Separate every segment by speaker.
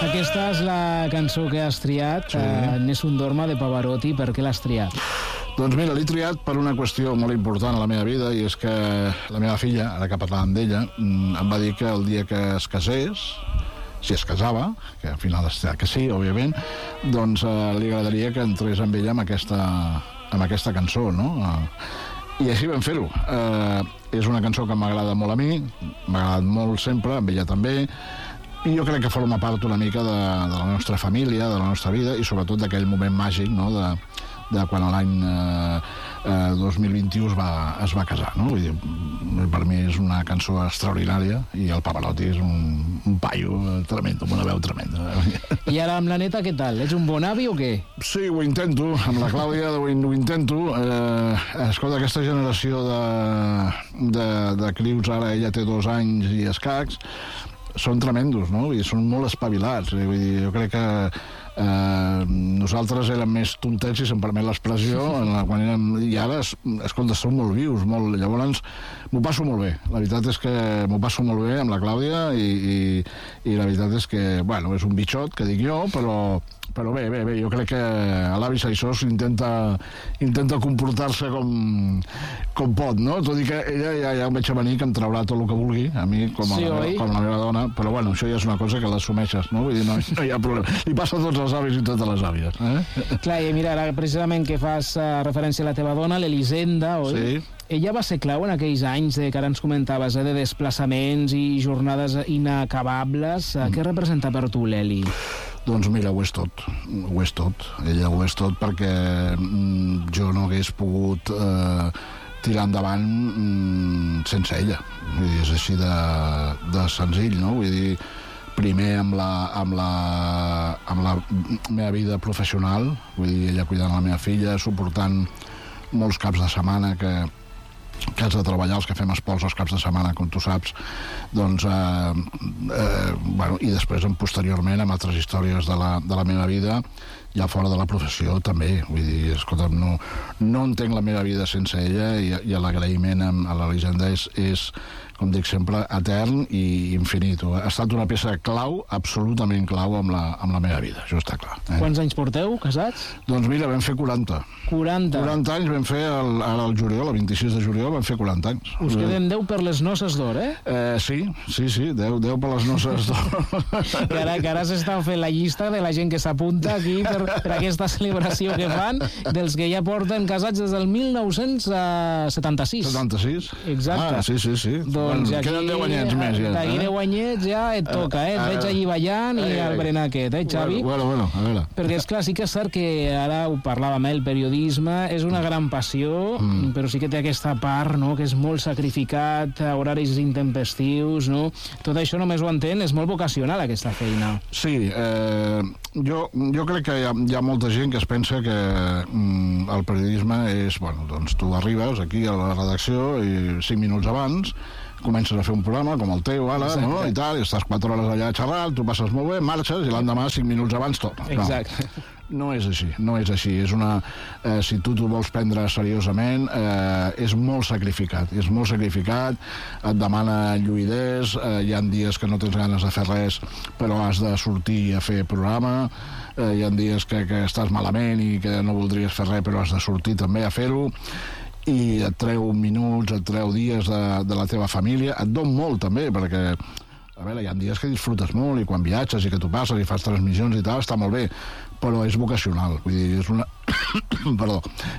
Speaker 1: Aquesta és la cançó que has triat, sí. Nessun Dorma de Pavarotti. Per què l'has triat?
Speaker 2: Doncs mira, l'he triat per una qüestió molt important a la meva vida, i és que la meva filla, ara que parlàvem d'ella, em va dir que el dia que es casés, si es casava, que al final està que sí, òbviament, doncs li agradaria que entrés amb ella amb aquesta cançó, no? I així vam fer-ho. És una cançó que m'agrada molt a mi, m'ha agradat molt sempre, amb ella també, i jo crec que forma part una mica de la nostra família, de la nostra vida, i sobretot d'aquell moment màgic, no?, de quan l'any 2021 es va casar, no? Vull dir, per mi és una cançó extraordinària, i el Pavarotti és un paio tremendo, amb una veu tremenda.
Speaker 1: I ara amb la neta què tal? Ets un bon avi o què?
Speaker 2: Sí, ho intento, amb la Clàudia ho intento. Escolta, aquesta generació de crius, ara ella té 2 anys i escacs, són tremendos, no? I són molt espavilats. Vull dir, jo crec que nosaltres érem més tontets, si se'm permet l'expressió, quan érem, i ara, escolta, són molt vius, molt, llavors m'ho passo molt bé. La veritat és que m'ho passo molt bé amb la Clàudia, i la veritat és que, bueno, és un bitxot, que dic jo, però bé, jo crec que l'avi Saissós intenta comportar-se com pot, no? Tot i que ella ja em veig a venir que em traurà tot el que vulgui, a mi, com la meva dona, però bueno, això ja és una cosa que l'assumeixes, no? Vull dir, no hi ha problema. Li passa a tots els avis i totes les àvies.
Speaker 1: Clar, i mira, ara precisament que fas referència a la teva dona, l'Elisenda, oi?
Speaker 2: Sí.
Speaker 1: Ella va ser clau en aquells anys que ara ens comentaves, de desplaçaments i jornades inacabables. Què representa per tu l'Eli?
Speaker 2: Doncs mira, ho és tot. Ella ho és tot, perquè jo no hagués pogut tirar endavant sense ella. Vull dir, és així de senzill, no? Vull dir, primer amb la meva vida professional, vull dir, ella cuidant la meva filla, suportant molts caps de setmana que has de treballar, els que fem esports els caps de setmana, com tu saps, doncs, bueno, i després, posteriorment, amb altres històries de la meva vida, ja fora de la professió, també. Vull dir, escolta'm, no entenc la meva vida sense ella, i l'agraïment a l'Elisenda és, com dic sempre, etern i infinit. Ha estat una peça clau, absolutament clau, amb la meva vida, això està clar.
Speaker 1: Quants anys porteu, casats?
Speaker 2: Doncs mira, vam fer 40. 40 anys vam fer, ara el juliol, el 26 de juliol, vam fer 40 anys.
Speaker 1: Us queden 10 per les noces d'or,
Speaker 2: Sí, 10 per les noces d'or.
Speaker 1: Que ara s'està fent la llista de la gent que s'apunta aquí per aquesta celebració que fan, dels que ja porten casats des del 1976.
Speaker 2: 76?
Speaker 1: Exacte.
Speaker 2: Sí.
Speaker 1: Doncs
Speaker 2: bueno, queden 10 anyets més, ja.
Speaker 1: D'aquí 10 anyets ja et toca, et veig allí ballant i al berenar aquest, Xavi?
Speaker 2: Bueno, a veure.
Speaker 1: Perquè, esclar, sí que és cert que ara ho parlàvem, el periodisme és una gran passió, però sí que té aquesta part, no?, que és molt sacrificat, horaris intempestius, no? Tot això només ho entén, és molt vocacional, aquesta feina.
Speaker 2: Sí, jo crec que hi ha molta gent que es pensa que el periodisme és, bueno, doncs tu arribes aquí a la redacció i 5 minuts abans comences a fer un programa com el teu ara, no? I tal, i estàs 4 hores allà xerrant, tu passes molt bé, marxes, i l'endemà 5 minuts abans tot.
Speaker 1: Exacte.
Speaker 2: No és així. És una, si tu t'ho vols prendre seriosament, és molt sacrificat, et demana lluïdors, hi ha dies que no tens ganes de fer res, però has de sortir a fer programa, hi ha dies que estàs malament i que no voldries fer res, però has de sortir també a fer-ho, i et treu minuts, et treu dies de la teva família, et don molt també, perquè a veure, hi ha dies que disfrutes molt, i quan viatges i que tu passes i fas transmissions i tal, està molt bé, però és vocacional, vull dir, és una perdó,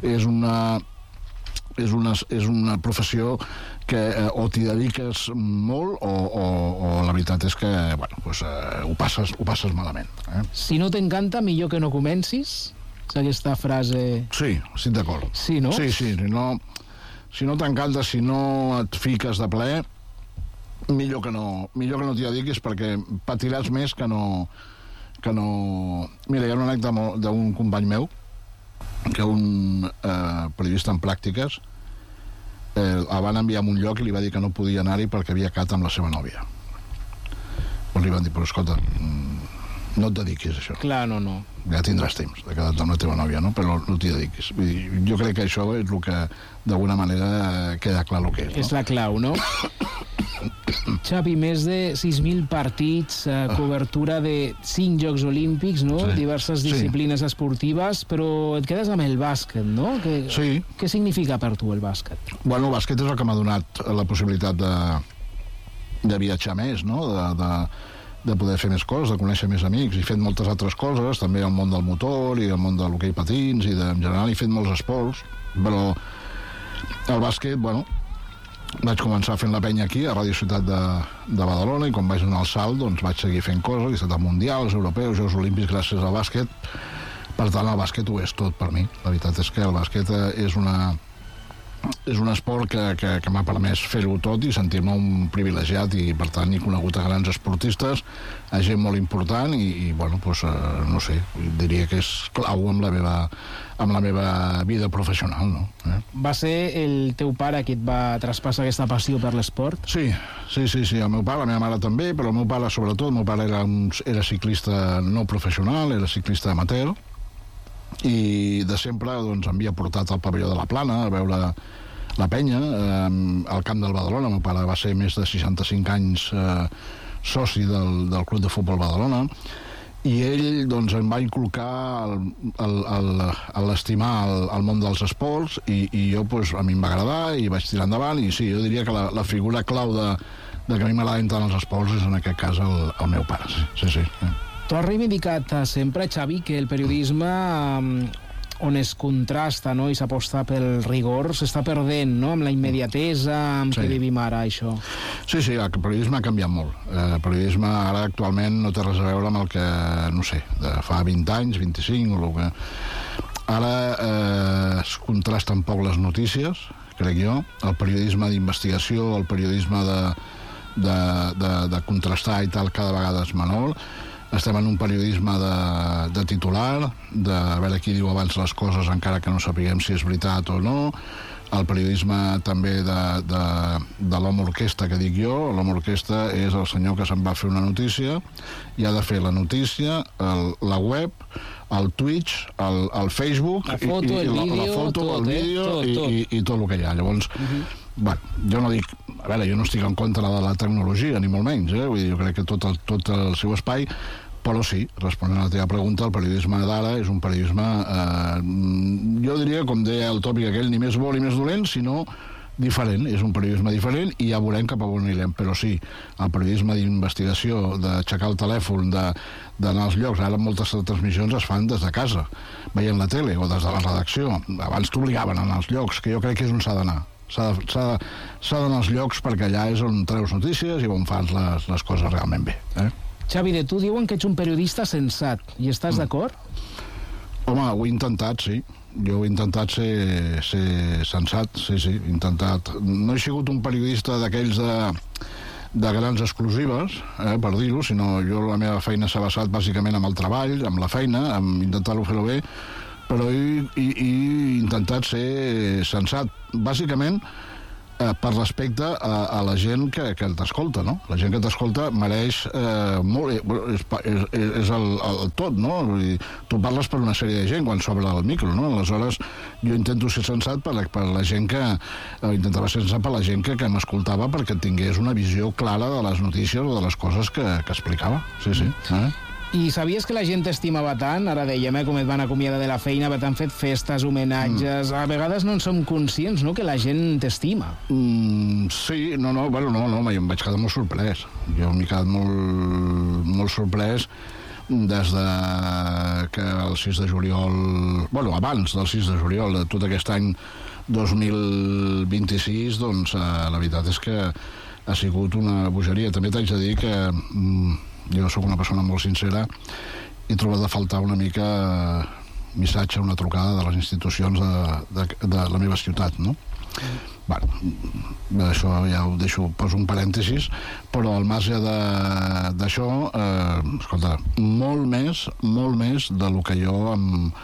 Speaker 2: és una professió que o t'hi dediques molt o la veritat és que, bueno, pues, ho passes malament.
Speaker 1: Si no t'encanta, millor que no comencis? És aquesta frase...
Speaker 2: Sí, estic d'acord.
Speaker 1: Sí, no?
Speaker 2: Sí, si no t'encanta, si no et fiques de ple, millor que no t'hi dediquis, perquè patiràs més que no... Mira, hi ha una anècdota d'un company meu, que un periodista en pràctiques el van enviar a un lloc i li va dir que no podia anar-hi perquè havia quedat amb la seva nòvia. Doncs li van dir, però escolta, no et dediquis a això.
Speaker 1: Clar, no.
Speaker 2: Ja tindràs temps de quedar-te amb la teva nòvia, no? Però no t'hi dediquis. Vull dir, jo crec que això és el que d'alguna manera queda clar el que és, no?
Speaker 1: És la clau, no? Xavi, més de 6.000 partits, cobertura de 5 Jocs Olímpics, no?
Speaker 2: Sí.
Speaker 1: Diverses disciplines esportives, però et quedes amb el bàsquet, no?
Speaker 2: Sí.
Speaker 1: Què significa per tu el bàsquet?
Speaker 2: Bueno, el bàsquet és el que m'ha donat la possibilitat de viatjar més, no? De poder fer més coses, de conèixer més amics. He fet moltes altres coses, també al món del motor i al món de l'hoquei patins, i en general he fet molts esports, però el bàsquet, bueno, vaig començar fent la penya aquí, a Ràdio Ciutat de Badalona, i quan vaig donar el salt, doncs vaig seguir fent coses, he estat a mundials, europeus, Jocs Olímpics gràcies al bàsquet. Per tant, el bàsquet ho és tot per mi. La veritat és que el bàsquet és un esport que m'ha permès fer-ho tot i sentir-me un privilegiat, i per tant he conegut a grans esportistes, a gent molt important, i bueno, doncs, no sé, diria que és clau amb la meva vida professional, no?
Speaker 1: Va ser el teu pare qui et va traspassar aquesta passió per l'esport?
Speaker 2: Sí, el meu pare, la meva mare també, però el meu pare sobretot, el meu pare era ciclista no professional, era ciclista amateur, i de sempre doncs, em havia portat al pavelló de la Plana a veure la penya, al camp del Badalona. El meu pare va ser més de 65 anys soci del Club de Futbol Badalona, i ell doncs, em va inculcar l'estimar el món dels esports, i jo, doncs, a mi em va agradar i vaig tirar endavant, i sí, jo diria que la figura clau de que a mi m'agraden tant els esports és en aquest cas el meu pare, sí.
Speaker 1: Tu has reivindicat sempre, Xavi, que el periodisme on es contrasta, no, i s'aposta pel rigor s'està perdent, no?, amb la immediatesa amb què vivim ara, això.
Speaker 2: Sí, el periodisme ha canviat molt. El periodisme ara actualment no té res a veure amb el que, no sé, de fa 20 anys, 25, o el que... Ara es contrasten poc les notícies, crec jo. El periodisme d'investigació, el periodisme de contrastar i tal, cada vegada és menor. Estem en un periodisme de titular, de veure qui diu abans les coses encara que no sapiguem si és veritat o no. El periodisme també de l'home orquestra, que dic jo. L'home orquestra és el senyor que se'n va fer una notícia i ha de fer la notícia, la web, el Twitch, el Facebook,
Speaker 1: la foto,
Speaker 2: el vídeo i tot el que hi ha. Llavors, bueno, jo no dic... A veure, jo no estic en contra de la tecnologia, ni molt menys, Vull dir, jo crec que tot el seu espai, però sí, responent a la teva pregunta, el periodisme d'ara és un periodisme, jo diria, com deia el tòpic aquell, ni més bo ni més dolent, sinó diferent. És un periodisme diferent i ja veurem cap a on anirem. Però sí, el periodisme d'investigació, d'aixecar el telèfon, d'anar als llocs, ara moltes transmissions es fan des de casa, veient la tele o des de la redacció. Abans t'obligaven a anar als llocs, que jo crec que és on s'ha d'anar. S'ha d'anar als llocs perquè allà és on treus notícies i on fas les coses realment bé.
Speaker 1: Xavi, de tu diuen que ets un periodista sensat, i estàs d'acord?
Speaker 2: Home, ho he intentat, sí. Jo he intentat ser sensat, sí, he intentat. No he sigut un periodista d'aquells de grans exclusives, per dir-ho, sinó jo la meva feina s'ha basat bàsicament amb el treball, amb la feina, amb intentar-ho fer-ho bé, però he intentat ser sensat, bàsicament per respecte a la gent que t'escolta, no? La gent que t'escolta mereix molt, és el tot, no? Tu parles per una sèrie de gent quan s'obre el micro, no? Aleshores, jo intento ser sensat per la gent intentava ser sensat per la gent que m'escoltava, perquè tingués una visió clara de les notícies o de les coses que explicava. Sí.
Speaker 1: I sabies que la gent t'estimava tant? Ara dèiem, com et van acomiadar de la feina, t'han fet festes, homenatges... A vegades no en som conscients, no?, que la gent t'estima.
Speaker 2: Sí, no, em vaig quedar molt sorprès. Jo m'he quedat molt sorprès des de que el 6 de juliol... Bueno, abans del 6 de juliol de tot aquest any 2026, doncs la veritat és que ha sigut una bogeria. També t'haig de dir que... jo sóc una persona molt sincera, he trobat a faltar una mica missatge, una trucada de les institucions de la meva ciutat, no? Bueno, això ja ho deixo, poso un parèntesis, però al marge d'això, escolta, molt més de lo que jo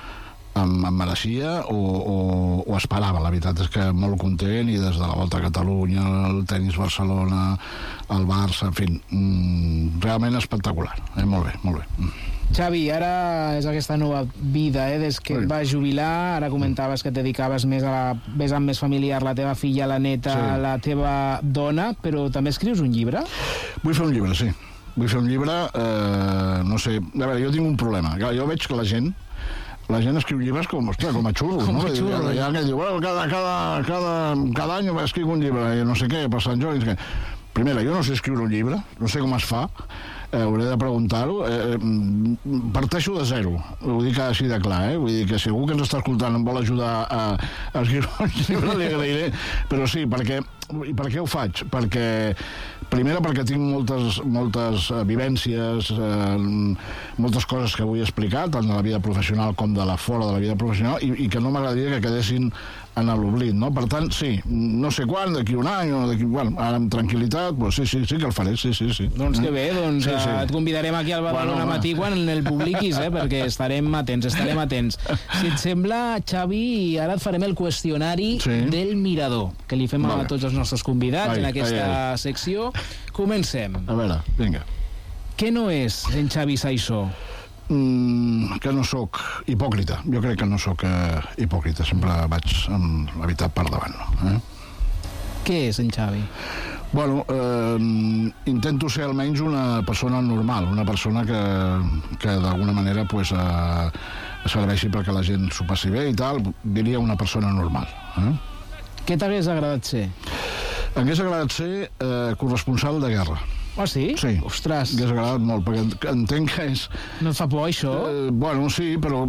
Speaker 2: em mereixia o esperava. La veritat és que molt content, i des de la Volta a Catalunya, el Tenis Barcelona, el Barça, en fi, realment espectacular. Molt bé, molt bé.
Speaker 1: Xavi, ara és aquesta nova vida, des que et vas jubilar. Ara comentaves que et dedicaves més a la vessant més familiar, la teva filla, la neta, la teva dona, però també escrius un llibre?
Speaker 2: Vull fer un llibre, sí. Vull fer un llibre, no sé, a veure, jo tinc un problema. Jo veig que la gent escriu llibres com a xurros, no? Hi ha que diu, bueno, cada any escric un llibre, no sé què, per Sant Jordi, Primera, jo no sé escriure un llibre, no sé com es fa, hauré de preguntar-ho. Parteixo de zero, ho dic així de clar, vull dir que si algú que ens està escoltant em vol ajudar a escriure un llibre, li agrairé, però sí, i per què ho faig? Primera, perquè tinc moltes vivències, moltes coses que vull explicar, tant de la vida professional com de la fora de la vida professional, i que no m'agradaria que quedessin en l'oblit, no? Per tant, sí, no sé quan, d'aquí un any o d'aquí... Bueno, ara amb tranquil·litat, pues sí que el faré, sí.
Speaker 1: Doncs que bé, et convidarem aquí al Badalona Matí quan el publiquis, perquè estarem atents. Si et sembla, Xavi, ara et farem el qüestionari del mirador, que li fem a tots els nostres convidats en aquesta secció. Comencem.
Speaker 2: A veure, vinga.
Speaker 1: Què no és en Xavi Saissó?
Speaker 2: Que no sóc hipòcrita. Jo crec que no sóc hipòcrita. Sempre vaig amb la veritat per davant.
Speaker 1: Què és en Xavi?
Speaker 2: Bueno, intento ser almenys una persona normal, una persona que d'alguna manera serveixi perquè la gent s'ho passi bé i tal. Diria una persona normal.
Speaker 1: Què t'hagués agradat ser?
Speaker 2: M'hagués agradat ser corresponsal de guerra.
Speaker 1: Ah, sí?
Speaker 2: Sí.
Speaker 1: Ostres.
Speaker 2: M'hagués agradat molt, perquè entenc que és...
Speaker 1: No et fa por, això?
Speaker 2: Bueno, sí, però...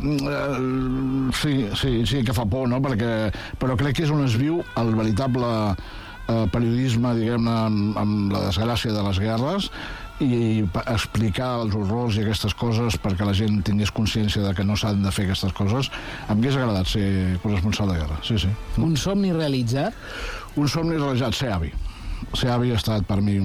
Speaker 2: Sí que fa por, no? Però crec que és on es viu el veritable periodisme, diguem-ne, amb la desgràcia de les guerres, i explicar els horrors i aquestes coses perquè la gent tingués consciència de que no s'han de fer aquestes coses. M'hagués agradat ser corresponsal de guerra, sí.
Speaker 1: Un somni realitzat?
Speaker 2: Un somni realitzat, ser avi. Ser avi ha estat per mi,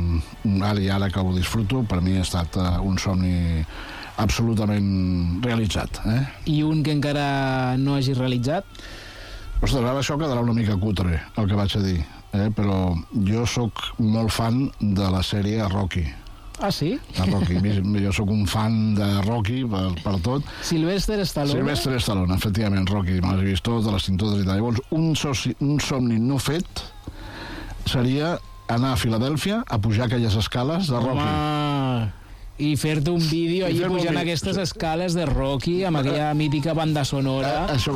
Speaker 2: ara que ho disfruto, per mi ha estat un somni absolutament realitzat.
Speaker 1: I un que encara no hagi realitzat?
Speaker 2: Ostres, ara això quedarà una mica cutre, el que vaig a dir, però jo sóc molt fan de la sèrie Rocky.
Speaker 1: Ah, sí?
Speaker 2: De Rocky. Jo sóc un fan de Rocky per tot.
Speaker 1: Sylvester Stallone,
Speaker 2: efectivament, Rocky. Me les he vist totes, les tinc totes i tal. Llavors, un somni no fet seria anar a Filadèlfia a pujar aquelles escales de Rocky.
Speaker 1: Home, i fer-te un vídeo allí pujant aquestes escales de Rocky amb aquella mítica banda sonora.
Speaker 2: Això...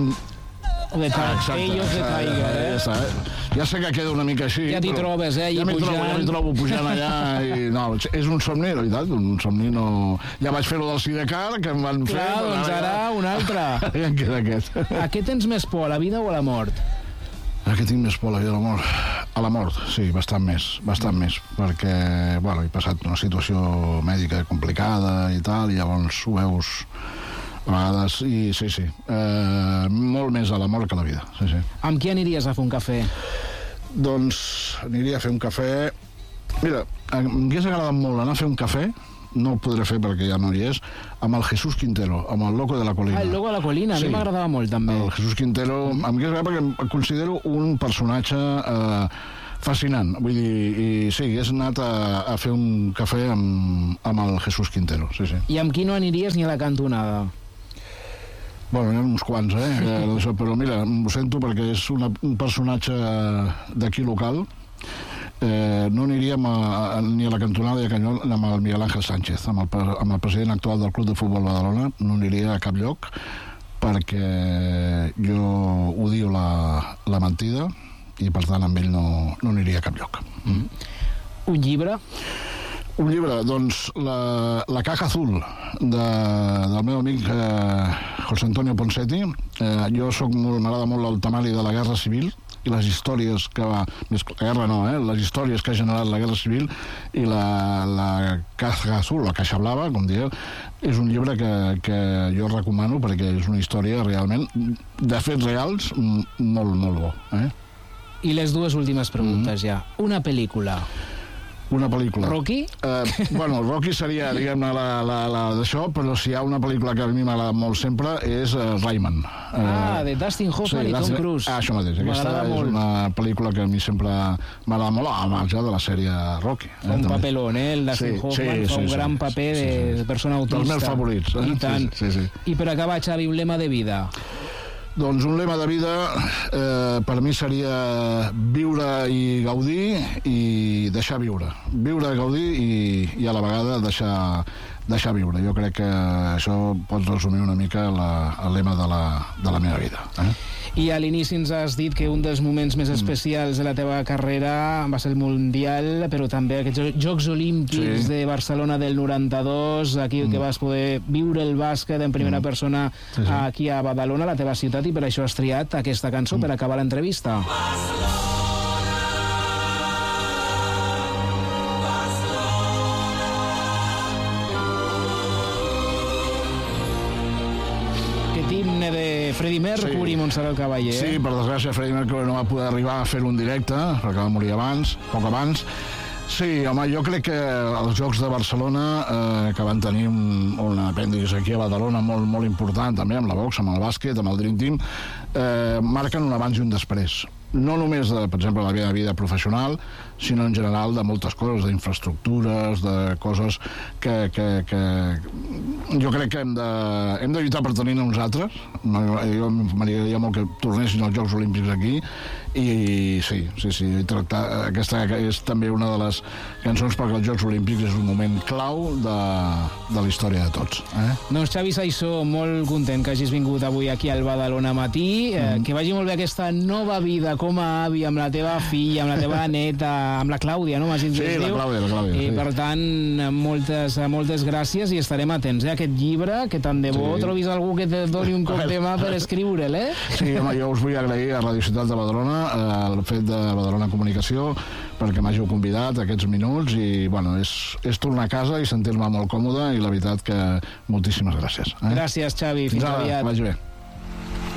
Speaker 1: de Tiger,
Speaker 2: Ja sé que queda una mica així.
Speaker 1: Ja t'hi trobes, allí pujant.
Speaker 2: Ja m'hi trobo pujant allà. No, és un somni, la veritat, un somni no... Ja vaig fer-ho del Sidecar, que em van fer...
Speaker 1: Clar, doncs ara un altre.
Speaker 2: Ja em queda aquest.
Speaker 1: A què tens més por, a la vida o a la mort?
Speaker 2: A què tinc més por, a la vida o a la mort? A la mort, sí, bastant més, perquè, bueno, he passat una situació mèdica complicada i tal, i llavors ho veus a vegades, i sí, molt més a la mort que a la vida, sí.
Speaker 1: Amb qui aniries a fer un cafè?
Speaker 2: Doncs aniria a fer un cafè... Mira, m'hagués agradat molt anar a fer un cafè, no ho podré fer perquè ja no hi és, amb el Jesús Quintero, amb el Loco de la Colina.
Speaker 1: El Loco de la Colina, a mi m'agradava molt, també.
Speaker 2: El Jesús Quintero, m'hagués agradat perquè em considero un personatge fascinant. Vull dir, i sí, hagués anat a fer un cafè amb el Jesús Quintero, sí.
Speaker 1: I amb qui no aniries ni a la cantonada?
Speaker 2: Bueno, hi ha uns quants, però mira, ho sento perquè és un personatge d'aquí local. No aniríem ni a la cantonada de Canyol amb el Miguel Ángel Sánchez, amb el president actual del Club de Futbol Badalona. No aniria a cap lloc perquè jo odio la mentida i per tant amb ell no aniria a cap lloc.
Speaker 1: Un llibre?
Speaker 2: Un llibre, doncs La caja azul del meu amic José Antonio Ponseti. M'agrada molt el temari de la Guerra Civil i les històries que va... La guerra no, les històries que ha generat la Guerra Civil, i la caja azul, la caixa blava, com dieu, és un llibre que jo recomano perquè és una història realment de fets reals molt bo.
Speaker 1: I les dues últimes preguntes ja. Una pel·lícula.
Speaker 2: Una pel·lícula.
Speaker 1: Rocky?
Speaker 2: Bueno, Rocky seria, diguem-ne, la d'això, però si hi ha una pel·lícula que a mi m'agrada molt sempre és Rayman.
Speaker 1: De Dustin Hoffman i Tom Cruise.
Speaker 2: Això mateix. Aquesta és una pel·lícula que a mi sempre m'agrada molt, a marge de la sèrie Rocky.
Speaker 1: Un papelón, el Dustin Hoffman fa un gran paper de persona autista.
Speaker 2: Dels meus favorits.
Speaker 1: I tant. I per acabar, Xavi, un lema de vida.
Speaker 2: Doncs un lema de vida per mi seria viure i gaudir i deixar viure. Viure, gaudir i a la vegada deixar viure. Jo crec que això pot resumir una mica el lema de la meva vida.
Speaker 1: I a l'inici ens has dit que un dels moments més especials de la teva carrera va ser el Mundial, però també aquests Jocs Olímpics de Barcelona del 92, aquí que vas poder viure el bàsquet en primera persona aquí a Badalona, la teva ciutat, i per això has triat aquesta cançó per acabar l'entrevista. Himne de Freddie Mercury, Montserrat Caballé.
Speaker 2: Sí, per desgràcia Freddie Mercury no va poder arribar a fer-ho en directe, perquè va morir poc abans. Sí, home, jo crec que els Jocs de Barcelona, que van tenir un apèndix aquí a Badalona molt, molt important, també amb la boxa, amb el bàsquet, amb el Dream Team, marquen un abans i un després. No només, per exemple, la meva vida professional, sinó en general de moltes coses, d'infraestructures, de coses que jo crec que hem de lluitar per tenir uns altres. Jo m'agradaria molt que tornessin els Jocs Olímpics aquí, i sí, aquesta és també una de les cançons perquè els Jocs Olímpics és un moment clau de la història de tots.
Speaker 1: Doncs Xavi Saissó, molt content que hagis vingut avui aquí al Badalona Matí, que vagi molt bé aquesta nova vida com a avi, amb la teva filla, amb la teva neta, amb la Clàudia, no? Sí,
Speaker 2: la Clàudia.
Speaker 1: I per tant, moltes gràcies i estarem atents a aquest llibre, que tant de bo trobis algú que te doni un cop de mà per escriure'l, Sí,
Speaker 2: home, jo us vull agrair a Radio Ciutat de Badalona el fet de Badalona Comunicació perquè m'hàgiu convidat aquests minuts i, bueno, és tornar a casa i sentir-me molt còmode i la veritat que moltíssimes gràcies.
Speaker 1: Gràcies, Xavi. Fins aviat.
Speaker 2: Vagi bé.